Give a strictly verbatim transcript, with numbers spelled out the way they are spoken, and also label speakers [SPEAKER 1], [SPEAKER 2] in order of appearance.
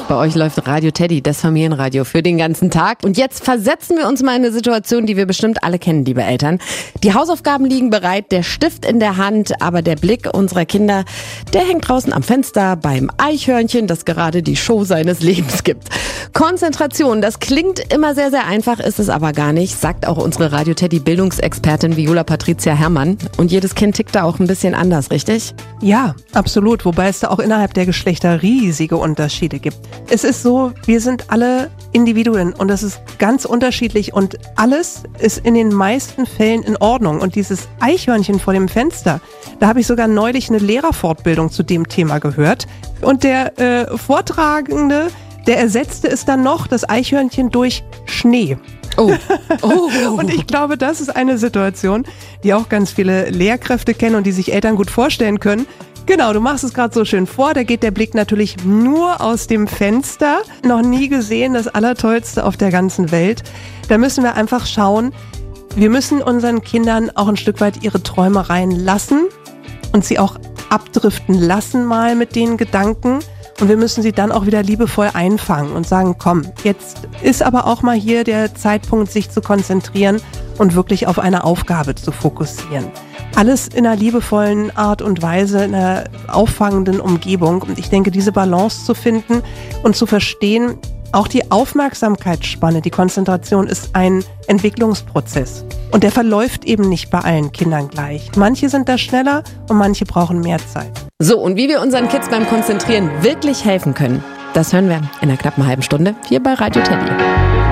[SPEAKER 1] Bei euch läuft Radio Teddy, das Familienradio, für den ganzen Tag. Und jetzt versetzen wir uns mal in eine Situation, die wir bestimmt alle kennen, liebe Eltern. Die Hausaufgaben liegen bereit, der Stift in der Hand, aber der Blick unserer Kinder, der hängt draußen am Fenster beim Eichhörnchen, das gerade die Show seines Lebens gibt. Konzentration, das klingt immer sehr, sehr einfach, ist es aber gar nicht, sagt auch unsere Radio Teddy Bildungsexpertin Viola Patricia Herrmann. Und jedes Kind tickt da auch ein bisschen anders, richtig?
[SPEAKER 2] Ja, absolut. Wobei es da auch innerhalb der Geschlechter riesige Unterschiede gibt. Es ist so, wir sind alle Individuen und das ist ganz unterschiedlich und alles ist in den meisten Fällen in Ordnung. Und dieses Eichhörnchen vor dem Fenster, da habe ich sogar neulich eine Lehrerfortbildung zu dem Thema gehört. Und der äh, Vortragende, der ersetzte es dann noch, das Eichhörnchen, durch Schnee.
[SPEAKER 1] Oh. Oh.
[SPEAKER 2] Und ich glaube, das ist eine Situation, die auch ganz viele Lehrkräfte kennen und die sich Eltern gut vorstellen können. Genau, du machst es gerade so schön vor, da geht der Blick natürlich nur aus dem Fenster. Noch nie gesehen, das Allertollste auf der ganzen Welt. Da müssen wir einfach schauen, wir müssen unseren Kindern auch ein Stück weit ihre Träumereien lassen und sie auch abdriften lassen mal mit den Gedanken. Und wir müssen sie dann auch wieder liebevoll einfangen und sagen, komm, jetzt ist aber auch mal hier der Zeitpunkt, sich zu konzentrieren und wirklich auf eine Aufgabe zu fokussieren. Alles in einer liebevollen Art und Weise, in einer auffangenden Umgebung. Und ich denke, diese Balance zu finden und zu verstehen, auch die Aufmerksamkeitsspanne, die Konzentration ist ein Entwicklungsprozess. Und der verläuft eben nicht bei allen Kindern gleich. Manche sind da schneller und manche brauchen mehr Zeit.
[SPEAKER 1] So, und wie wir unseren Kids beim Konzentrieren wirklich helfen können, das hören wir in einer knappen halben Stunde hier bei Radio Teddy.